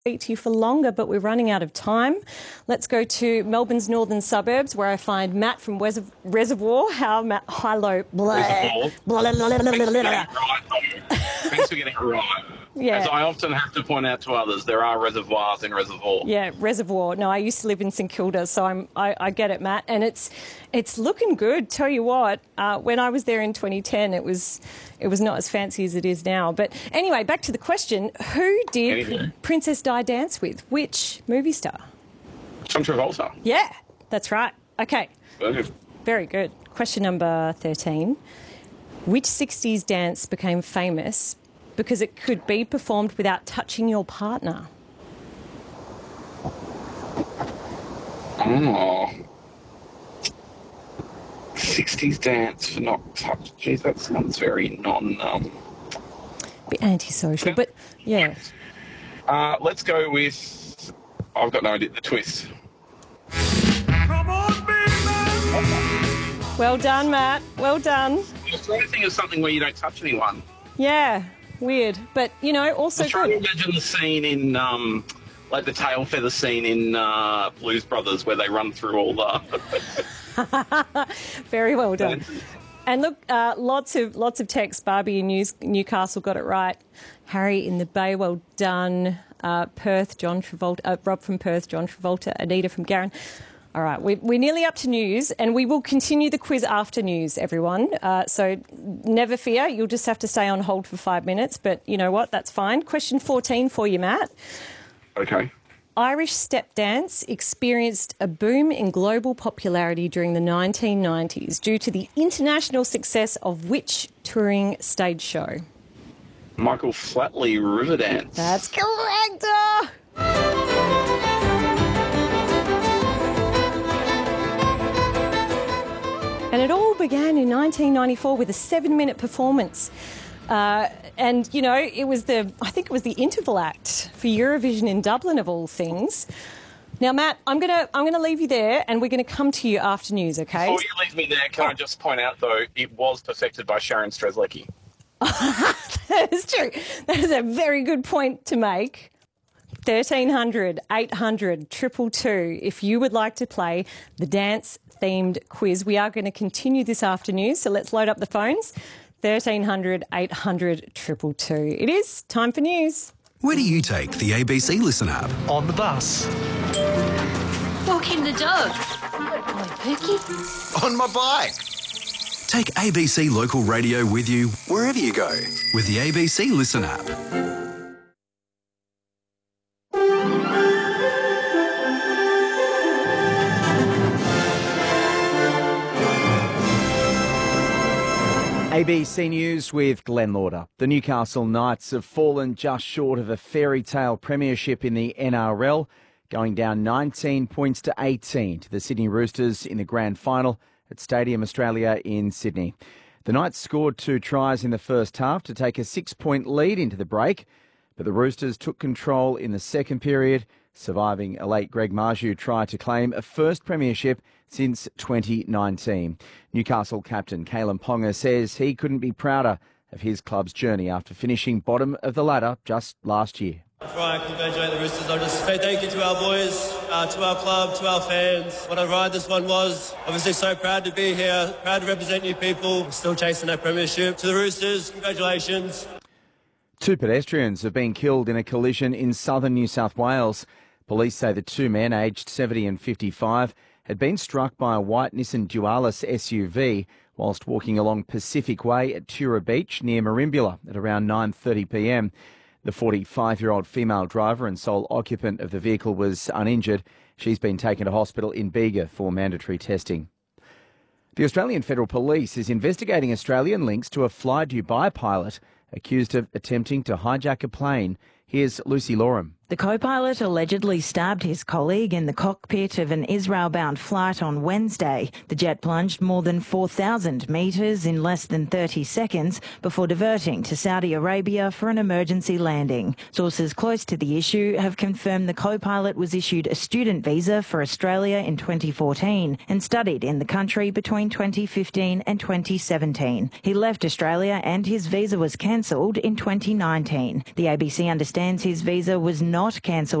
Speak to you for longer, but we're running out of time. Let's go to Melbourne's northern suburbs, where I find Matt from Reservoir. How Matt? Hello. Reservoir. Thanks for getting it right. Yeah. As I often have to point out to others, there are reservoirs in Reservoir. Yeah, Reservoir. No, I used to live in St Kilda, so I get it, Matt. And it's looking good. Tell you what, when I was there in 2010, it was not as fancy as it is now. But anyway, back to the question: who did Princess Di dance with? Which movie star? John Travolta. Yeah, that's right. Okay. Very good. Question number 13. Which 60s dance became famous because it could be performed without touching your partner? Oh. 60s dance for not touch. Geez, that sounds very Bit antisocial, but yeah. Let's go with... I've got no idea. The Twist. Well done, Matt. Well done. The funny thing is something where you don't touch anyone. Yeah, weird. But, you know, also I'm trying to imagine the scene in, like the tail feather scene in Blues Brothers where they run through all the... Very well done. And look, lots of text. Barbie in Newcastle got it right. Harry in the Bay, well done. Perth, John Travolta. Rob from Perth, John Travolta. Anita from Garran. All right, we're nearly up to news, and we will continue the quiz after news, everyone. So never fear, you'll just have to stay on hold for 5 minutes, but you know what, that's fine. Question 14 for you, Matt. Okay. Irish step dance experienced a boom in global popularity during the 1990s due to the international success of which touring stage show? Michael Flatley, Riverdance. That's correct! And it all began in 1994 with a 7-minute performance. And, you know, I think it was the interval act for Eurovision in Dublin, of all things. Now, Matt, I'm gonna leave you there, and we're going to come to you after news, okay? Before you leave me there, can I just point out, though, it was perfected by Sharon Strzelecki. That is true. That is a very good point to make. 1300 800 222 if you would like to play the dance-themed quiz. We are going to continue this afternoon, so let's load up the phones. 1300 800 222. It is time for news. Where do you take the ABC Listen app? On the bus. Walking the dog. My Pookie. On my bike. Take ABC Local Radio with you wherever you go with the ABC Listen app. ABC News with Glenn Lauder. The Newcastle Knights have fallen just short of a fairy tale premiership in the NRL, going down 19 points to 18 to the Sydney Roosters in the grand final at Stadium Australia in Sydney. The Knights scored 2 tries in the first half to take a 6-point lead into the break, but the Roosters took control in the second period, surviving a late Greg Marju try to claim a first premiership since 2019. Newcastle captain Kalen Ponga says he couldn't be prouder of his club's journey after finishing bottom of the ladder just last year. Before I congratulate the Roosters, I'll just say thank you to our boys, to our club, to our fans. What a ride this one was. Obviously so proud to be here, proud to represent you people, still chasing that premiership. To the Roosters, congratulations. 2 pedestrians have been killed in a collision in southern New South Wales. Police say the 2 men, aged 70 and 55, had been struck by a white Nissan Dualis SUV whilst walking along Pacific Way at Tura Beach near Merimbula at around 9:30pm. The 45-year-old female driver and sole occupant of the vehicle was uninjured. She's been taken to hospital in Bega for mandatory testing. The Australian Federal Police is investigating Australian links to a Fly Dubai pilot accused of attempting to hijack a plane. Here's Lucy Loram. The co-pilot allegedly stabbed his colleague in the cockpit of an Israel-bound flight on Wednesday. The jet plunged more than 4,000 metres in less than 30 seconds before diverting to Saudi Arabia for an emergency landing. Sources close to the issue have confirmed the co-pilot was issued a student visa for Australia in 2014 and studied in the country between 2015 and 2017. He left Australia and his visa was cancelled in 2019. The ABC understands his visa was not not cancelled